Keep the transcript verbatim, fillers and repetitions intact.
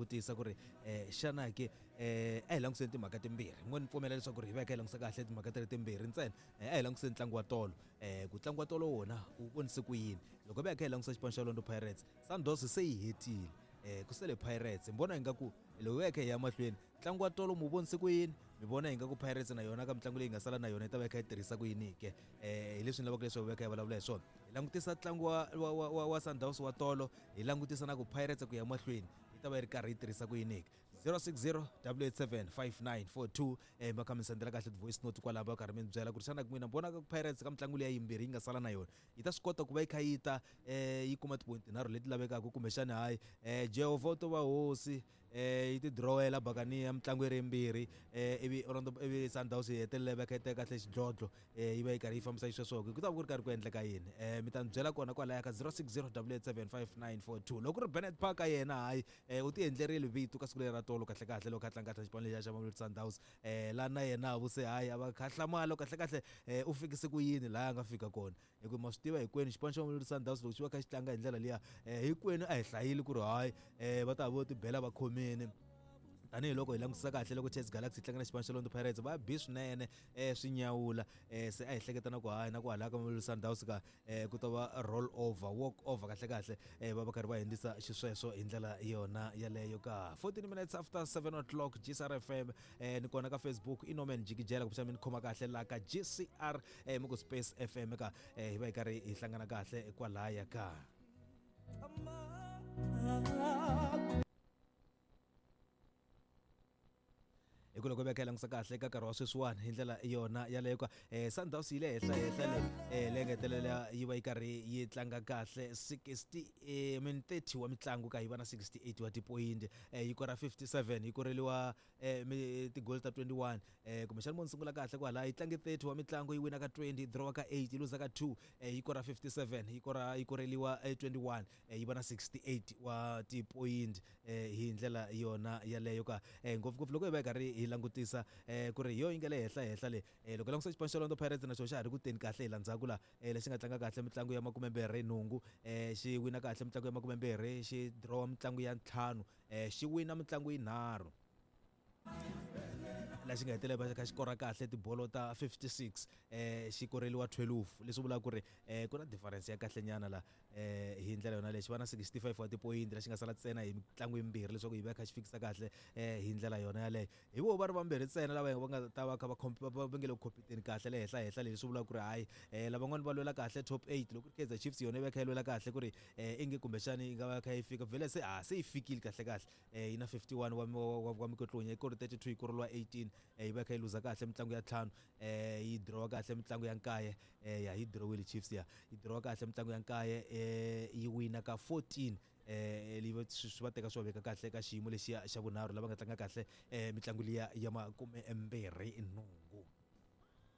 langutisa ku ri eh xana ke eh a hi languseni timhaka timbirhi n'we ni pfumela leswaku ri hi veka hi langutisa kahle timhaka ti ri timbirhi ntsena a hi languseni ntlangu wa tolo eh ku tlanga wa tolo wona u vonise ku yini loko hi veka hi langutisa xipano xa Orlando Pirates Sandows se yi hetile eh ku sele Pirates mbona ingaku loko veka hi ya mahlweni ntlangu wa tolo mu vonise ku yini mi vona ingaku Pirates na yona ka mitlangu leyi nga sala na yona ta veka yi tirhisa ku yini ke eh hi leswi ni lavaka leswi veka hi vulavula hi swona hi langutisa ntlangu wa wa wa Sandows wa tolo hi langutisa na ku Pirates ku ya mahlweni ta va ri karhi yi tirhisa ku yini zero six zero eight eight seven five nine four two eh maka mi sendela kahle voice note kwala ba karhi mi byela ku ri xana ku mina bona ka Pirates ka mitlangu leyi yimbirhi yi nga sala na yona yi ta swi kota ku va yi kha yi ta eh yi kuma tipoint nharhu leti lavekaka kumbe xana hayi eh Jehovah to va hosi eh yi ti drawela Bakania mitlangu ri yimbirhi eh ivi Orlando ivi Sandows yi hetelela veka yi kahle xidlodlo eh yi va yi karhi yi fambisa xisweswo ku ta va ku ri karhi ku endleka yini eh mi ta byela kona kwala ka zero six zero eight eight seven five nine four two loko ri Bennett Parker yena hayi eh u ti endlerile vito ka siku leri ra tolo kahle kahle loko a tlanga kahle xipano lexi xa Mamelodi Sundowns eh la na yena vu se hayi ava khahla malo kahle kahle eh u fikise ku yini la nga fika kona hikuva ma swi tiva hinkwenu xipano xa Mamelodi Sundowns loko xi va kha xi tlanga hi ndlela liya eh hinkwenu a hi hlayile ku ri hayi eh va ta vo ti bela va khomeni tanihi loko hi langutisa kahle loko Chiefs Galaxy tlanga na xipano xa Orlando Pirates va bi swinene eh swi nyawula eh se a hi hleketa na ku hayi na ku hala ka Mamelodi Sundowns ka eh ku ta va roll over walk over kahle kahle eh va va karhi va endlisa xisweswo hi ndlela yona yaleyo ka fourteen minutes after seven o'clock G C R F M eh ni kona ka Facebook Inoman Jikijela ku xamini khoma kahle la ka G C R eh muku Space F M ka eh hi va hi karhi hi hlangana kahle kwalaya ka iko loko veka langisa kahle ka nkarhi wa sweswiwani hi ndlela yona yaleyo ka eh Sandows yi le henhla henhla le eh lengetelela yi va yi karhi yi tlanga kahle sixty eh min thirty wa mitlangu ka yi va na sixty-eight wa tipoint eh yi kora fifty-seven yi koreliwa eh ti goal ta twenty-one eh kumbe xana mo sungula kahle kwala yi tlange thirty wa mitlangu yi wina ka twenty draw ka eight yi lose ka two eh yi kora fifty-seven yi kora yi koreliwa twenty-one eh yi va na sixty-eight wa tipoint eh hi ndlela yona yaleyo ka eh ngopfu loko yi va yi karhi hi langutisa eh ku ri yo ingele henhla henhla le eh loko langutisa xipano xa Orlando Pirates na xo xa ha ri ku teni kahle hi landzaka la eh lexi nga tlanga kahle mitlangu ya makumembirhi nhungu eh xi wina kahle mitlangu ya makumembirhi xi draw mitlangu ya ntlhanu eh xi wina mitlangu yinharhu la xi nga hetelela va kha xi kora kahle tibolo ta fifty-six eh xi koreliwa twelve leswi vula ku ri eh ku na difference ya kahle nyana la eh hi ndlela yona lexi va na sixty-five wa tipoint la xi nga sala ntsena hi mitlangu yimbirhi leswaku yi va kha xi fikisa kahle eh hi ndlela yona yaleyo hi vo va ri vambirhi ntsena lava va nga ta va kha va va nge le competeni kahle le henhla henhla leswi vula ku ri hayi eh lavan'wana va lwela kahle top eight loko ri Kaizer Chiefs yona yi va kha yi lwela kahle ku ri eh inge kumbexani yi nga va kha yi fika vele se ah se yi fikile kahle kahle eh yi na fifty-one wa wa mikotlonya yi kori thirty-two yi koreliwa eighteen eh yi va kha yi luza kahle mitlangu ya ntlhanu eh yi draw kahle mitlangu ya nkaye eh ya yi drawile Chiefs ya yi draw kahle mitlangu ya nkaye eh yi wina ka fourteen eh live swi va teka swo veka kahle ka xiyimo lexiya xa vunharhu lava nga tlanga kahle eh mitlangu liya ya makume mbirhi no